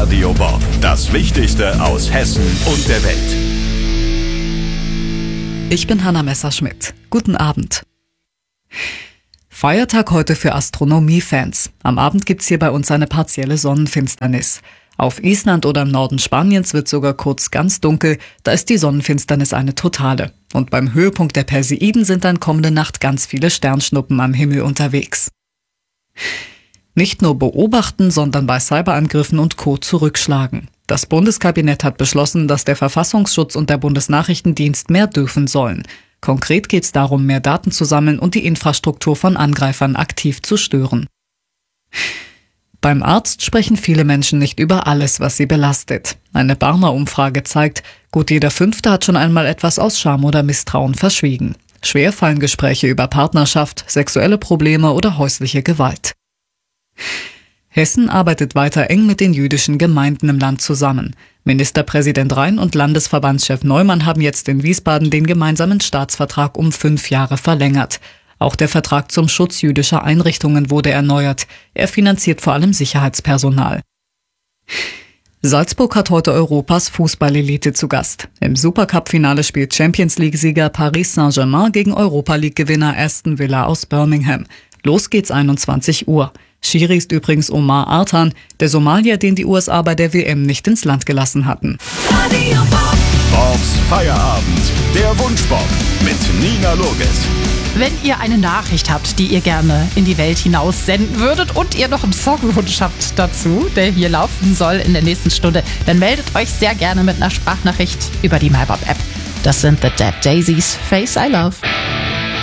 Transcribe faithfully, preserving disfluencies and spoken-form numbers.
Radio Bob. Das Wichtigste aus Hessen und der Welt. Ich bin Hanna Messerschmidt. Guten Abend. Feiertag heute für Astronomie-Fans. Am Abend gibt's hier bei uns eine partielle Sonnenfinsternis. Auf Island oder im Norden Spaniens wird sogar kurz ganz dunkel, da ist die Sonnenfinsternis eine totale. Und beim Höhepunkt der Perseiden sind dann kommende Nacht ganz viele Sternschnuppen am Himmel unterwegs. Nicht nur beobachten, sondern bei Cyberangriffen und Co. zurückschlagen. Das Bundeskabinett hat beschlossen, dass der Verfassungsschutz und der Bundesnachrichtendienst mehr dürfen sollen. Konkret geht es darum, mehr Daten zu sammeln und die Infrastruktur von Angreifern aktiv zu stören. Beim Arzt sprechen viele Menschen nicht über alles, was sie belastet. Eine Barmer-Umfrage zeigt, gut jeder Fünfte hat schon einmal etwas aus Scham oder Misstrauen verschwiegen. Schwer fallen Gespräche über Partnerschaft, sexuelle Probleme oder häusliche Gewalt. Hessen arbeitet weiter eng mit den jüdischen Gemeinden im Land zusammen. Ministerpräsident Rhein und Landesverbandschef Neumann haben jetzt in Wiesbaden den gemeinsamen Staatsvertrag um fünf Jahre verlängert. Auch der Vertrag zum Schutz jüdischer Einrichtungen wurde erneuert. Er finanziert vor allem Sicherheitspersonal. Salzburg hat heute Europas Fußballelite zu Gast. Im Supercup-Finale spielt Champions-League-Sieger Paris Saint-Germain gegen Europa-League-Gewinner Aston Villa aus Birmingham. Los geht's einundzwanzig Uhr. Schiri ist übrigens Omar Artan, der Somalier, den die U S A bei der W M nicht ins Land gelassen hatten. Bobs Feierabend, der Wunschbob mit Nina Loges. Wenn ihr eine Nachricht habt, die ihr gerne in die Welt hinaus senden würdet und ihr noch einen Songwunsch habt dazu, der hier laufen soll in der nächsten Stunde, dann meldet euch sehr gerne mit einer Sprachnachricht über die MyBob-App. Das sind The Dead Daisies, Face I Love.